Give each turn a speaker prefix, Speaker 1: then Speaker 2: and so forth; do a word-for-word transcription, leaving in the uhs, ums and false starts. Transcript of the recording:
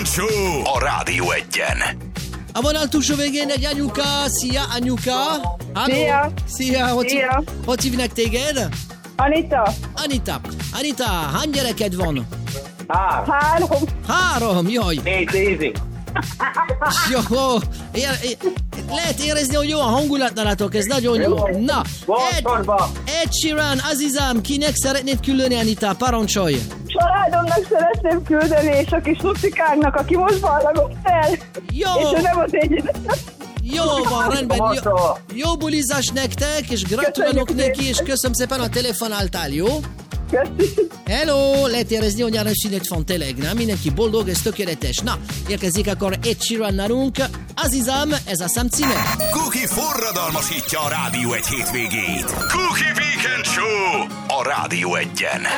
Speaker 1: Show a Rádió Egyen.
Speaker 2: A vonal túlsó végén egy anyuka. Szia, anyuka! Halló.
Speaker 3: Szia!
Speaker 2: Szia! Hogy,
Speaker 3: Szia.
Speaker 2: hogy hívnak téged?
Speaker 3: Anita!
Speaker 2: Anita! Anita, hány gyereked van?
Speaker 4: Három.
Speaker 3: Három!
Speaker 2: Három, jaj!
Speaker 4: Négy easy.
Speaker 2: Jó, ér, ér, lehet érezni, hogy jó a hangulat nálatok, ez nagyon jó. Na, Ed,
Speaker 4: Bostonba.
Speaker 2: Ed Sheeran, Azizam, kinek szeretnéd küldeni, Anita? Parancsolj!
Speaker 3: Családomnak szeretném küldeni, és a kis Lucikáknak, aki most ballagott fel.
Speaker 2: Jó,
Speaker 3: És ő nem az egyedül.
Speaker 2: jó van, rendben. Jó,
Speaker 4: Tomasztól.
Speaker 2: jó bulizás nektek, és gratulálok
Speaker 3: Köszönjük
Speaker 2: neki, és köszönöm szépen a telefonáltál, jó?
Speaker 3: Köszi.
Speaker 2: Hello, lehet érezni, hogy nyáron szünet van tényleg, nem? Mindenki boldog, ez tökéletes. Na, érkezik akkor Ed Sheeran nálunk. Azizam, ez a szám címe.
Speaker 1: Cookie forradalmasítja a Rádió Egy hétvégét. Cookie Weekend Show a Rádió Egyen.